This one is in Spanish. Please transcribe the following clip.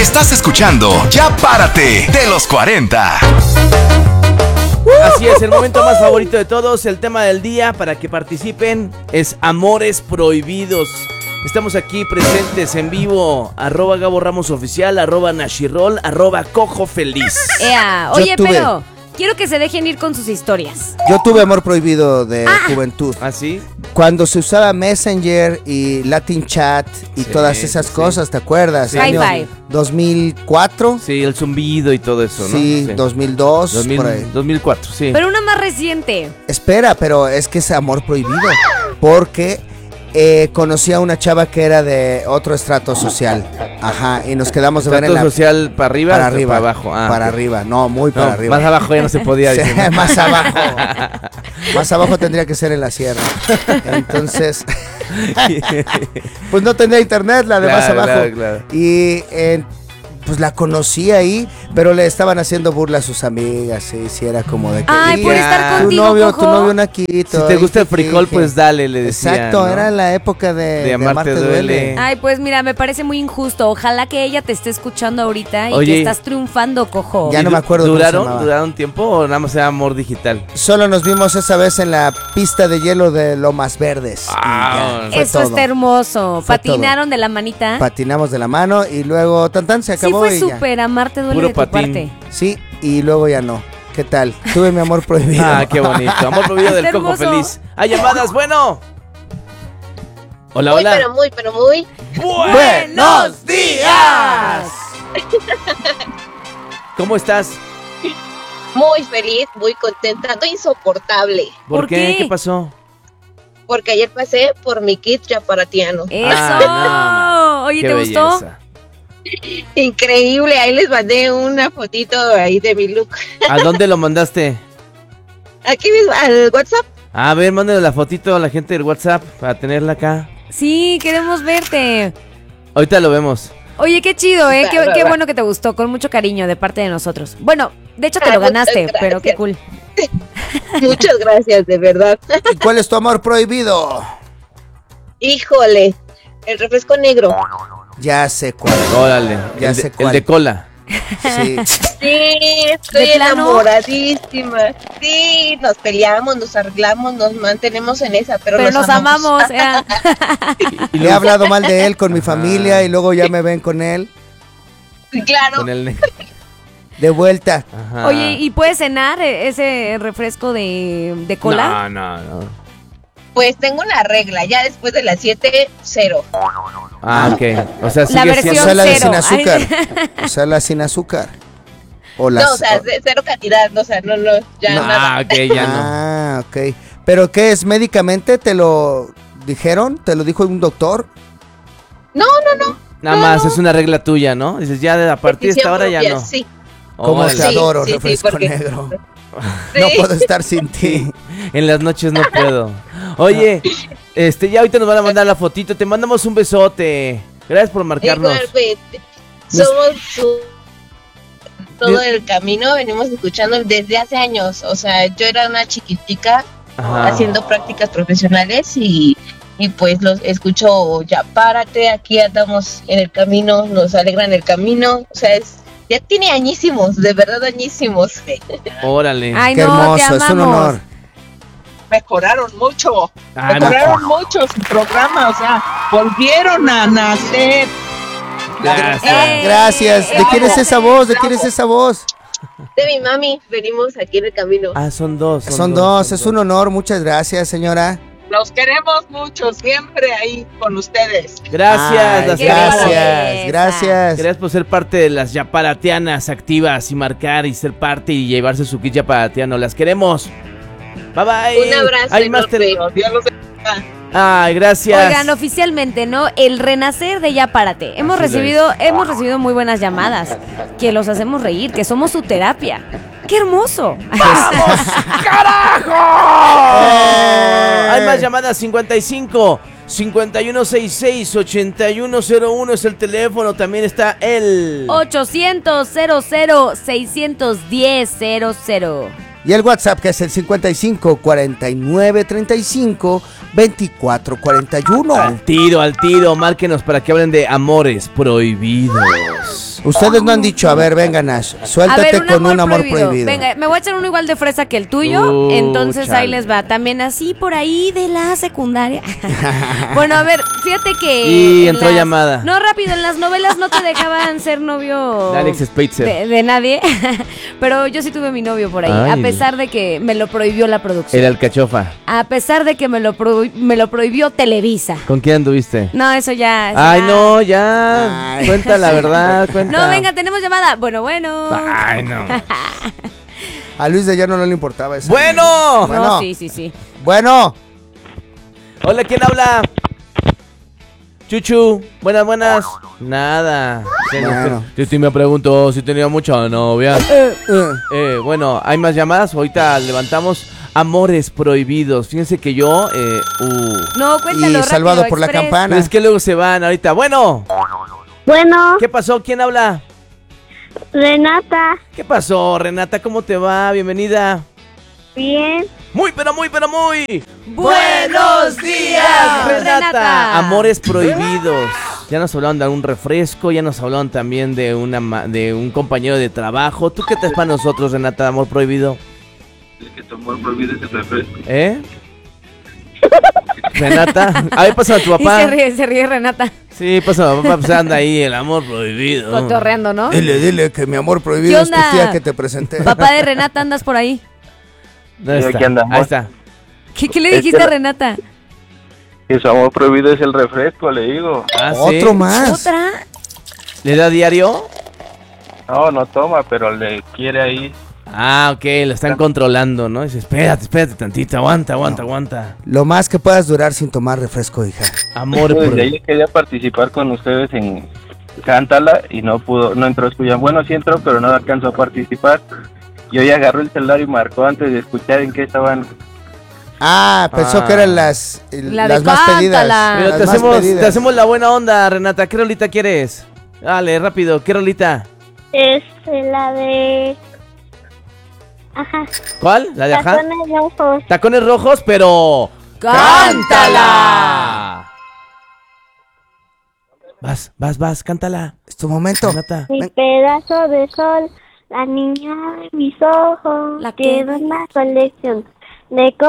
Estás escuchando Ya Párate de los 40. Así es, el momento más favorito de todos. El tema del día para que participen es amores prohibidos. Estamos aquí presentes en vivo. @Gabo Ramos Oficial, @Nashirol, @Cojo Feliz. Oye, pero quiero que se dejen ir con sus historias. Yo tuve amor prohibido de juventud. ¿Ah, sí? Cuando se usaba Messenger y Latin Chat y todas esas cosas, ¿te acuerdas? Sí. Año High five. 2004. Sí, el zumbido y todo eso, ¿no? Sí, 2002, por ahí. 2004, sí. Pero una más reciente. Espera, pero es que es amor prohibido. Porque conocí a una chava que era de otro estrato social. Ajá, y nos quedamos de ver en la... social para arriba? Para arriba. Para abajo. Para arriba, no, muy para arriba. Más abajo ya no se podía. Sí, más abajo. Más abajo tendría que ser en la sierra. Entonces, pues no tendría internet, la de más abajo. Claro. Y pues la conocí ahí, pero le estaban haciendo burla a sus amigas, sí, era como de que... Ay, por estar contigo, tu novio naquito. Si te gusta el frijol, pues dale, le decía. Exacto, ¿no? Era la época de Amarte duele. Ay, pues mira, me parece muy injusto. Ojalá que ella te esté escuchando ahorita y Oye, que estás triunfando, cojo. Ya no me acuerdo cómo se llamaba. ¿Duraron tiempo o nada más era amor digital? Solo nos vimos esa vez en la pista de hielo de Lomas Verdes. Ah, eso está hermoso. Patinaron de la manita. Patinamos de la mano y luego tan se acabó. Sí, fue y ya. súper amarte duele Puro de tu patín. parte. Sí, y luego ya no. ¿Qué tal? Tuve mi amor prohibido. Ah, qué bonito. Amor prohibido del Está Cojo hermoso. Feliz. ¡Hay llamadas! Bueno. Hola, hola. Pero muy. ¡Buenos días! ¿Cómo estás? Muy feliz, muy contenta, estoy insoportable. ¿Por qué? ¿Qué pasó? Porque ayer pasé por mi kit yaparatiano. ¡Eso! Ah, no, Oye, qué ¿te gustó? belleza. Increíble, ahí les mandé una fotito ahí de mi look. ¿A dónde lo mandaste? Aquí mismo, al WhatsApp. A ver, mándale la fotito a la gente del WhatsApp para tenerla acá. Sí, queremos verte. Ahorita lo vemos. Oye, qué chido, ¿eh? Va. Qué bueno que te gustó, con mucho cariño de parte de nosotros. Bueno, de hecho te lo Muchas ganaste, gracias. pero qué cool. Muchas gracias, de verdad. ¿Y cuál es tu amor prohibido? Híjole, el refresco negro. Ya sé cuál. Órale. Ya el sé de, cuál. el de cola. Sí. Sí, estoy ¿De plano? enamoradísima. Sí, nos peleamos, nos arreglamos, nos mantenemos en esa, pero Nos amamos. Y Le he hablado mal de él con mi familia y luego ya me ven con él. Claro. Con el negro. De vuelta. Ajá. Oye, ¿y puedes cenar ese refresco de cola? No. Pues tengo una regla, ya después de las 7, 0. Ah, ok. O sea, La sigue versión O siendo... sea, la de cero. sin azúcar. O sea, la sin azúcar. O las, No, o sea, cero cantidad, o sea, no, ya nada. Ah, ok, ya no. Ah, ok. ¿Pero qué es médicamente? ¿Te lo dijeron? ¿Te lo dijo un doctor? No. Nada más, es una regla tuya, ¿no? Dices, ya a partir de esta hora ya Decisión no. propia, Sí. Como Órale. te adoro, sí, refresco porque- negro. Sí. No puedo estar sin ti. En las noches no puedo. Oye, ya ahorita nos van a mandar la fotito. Te mandamos un besote. Gracias por marcarnos. Igualmente. Somos todo el camino, venimos escuchando desde hace años. O sea, yo era una chiquitica Ajá. haciendo prácticas profesionales y pues los escucho ya párate, aquí andamos en el camino, nos alegran el camino. O sea, ya tiene añísimos, de verdad añísimos. Órale. Ay, Qué no, te hermoso, es un amamos. honor. Mejoraron mucho, Ah, mejoraron mucho su programa, o sea, volvieron a nacer. Gracias. Gracias. ¿De quién es esa voz? ¿De quién es esa voz? De mi mami, venimos aquí en el camino. Ah, son dos. Son dos. Es un honor. Muchas gracias, señora. Los queremos mucho, siempre ahí con ustedes. Gracias, Ay, las qué queremos. gracias. Gracias. Gracias por ser parte de las yaparatianas activas y marcar y ser parte y llevarse su kit yaparatiano. Las queremos. Bye bye. Un abrazo Hay más enorme. Dios los bendiga. Ay, gracias. Oigan, oficialmente, ¿no? El renacer de Ya Párate. Hemos Así recibido muy buenas llamadas, que los hacemos reír, que somos su terapia. ¡Qué hermoso! Hay más llamadas. 55 5166 8101 es el teléfono. También está el 800-00-610-00. Y el WhatsApp que es el 55 49 35 24 41. Al tiro. Márquenos para que hablen de amores prohibidos. Ustedes no han dicho, a ver, venga Nash, A suéltate ver, con un amor prohibido. Venga, me voy a echar uno igual de fresa que el tuyo. Entonces chale. ahí les va. También así por ahí de la secundaria. Bueno, a ver, fíjate que. Y en entró llamada. No, rápido, en las novelas no te dejaban ser novio De Alex Spitzer. de nadie. Pero yo sí tuve mi novio por ahí. Ay. A pesar de que me lo prohibió la producción. El alcachofa. A pesar de que me lo prohibió Televisa. ¿Con quién anduviste? No, eso ya. Ay, no, ya. Ay. Cuenta la verdad, cuenta. No, venga, tenemos llamada. Bueno. Ay, no. A Luis de Llano no le importaba eso. Bueno. Bueno. No, sí. Bueno, Hola, ¿quién habla? Chuchu. Buenas. Nada. Bueno. Yo sí me pregunto si tenía mucha novia. Bueno, ¿hay más llamadas? Ahorita levantamos amores prohibidos. Fíjense que yo... No, cuéntalo y salvado rápido, por la express. campana. Pero es que luego se van ahorita. Bueno, Bueno, ¿qué pasó? ¿Quién habla? Renata, ¿Qué pasó, Renata? ¿Cómo te va? Bienvenida. bien. Muy. ¡Buenos días, Renata! Amores prohibidos. Ya nos hablaron de un refresco, ya nos hablaron también de de un compañero de trabajo. ¿Tú qué te es para nosotros, Renata, amor prohibido? Es que tu amor prohibido es el refresco. ¿Eh? Renata, a ver, pasa a tu Y papá. se ríe Renata, Sí, pasa a papá, pues anda ahí el amor prohibido. cotorreando, ¿no? Dile que mi amor ¿Qué prohibido es tu onda? tía que te presenté. Papá de Renata, ¿andas por ahí? ¿Dónde Sí, está? aquí andamos. Ahí está. ¿Qué le Es dijiste que a la- Renata? Que su amor prohibido es el refresco, le digo. Ah, ¿sí? Otro más. ¿Otra? ¿Le da diario? No toma, pero le quiere ahí. Ah, ok, lo están controlando, ¿no? Dice, espérate tantito, aguanta. Lo más que puedas durar sin tomar refresco, hija. Amor Desde prohibido. ahí quería participar con ustedes en Cántala y no entró a escuchar. Bueno, sí entró, pero no alcanzó a participar. Y hoy agarró el celular y marcó antes de escuchar en qué estaban. Ah, pensó Ah. que eran las La más de pedidas. Cántala. Pero las te más pedidas. hacemos la buena onda, Renata. ¿Qué rolita quieres? Dale, rápido, ¿qué rolita? Es la de... Ajá. ¿Cuál? ¿La de ajá? Tacones rojos. Tacones rojos, pero... ¡Cántala! Vas, cántala. Es tu momento. Renata. Mi pedazo de sol, la niña de mis ojos. ¿La qué? Lleva una colección de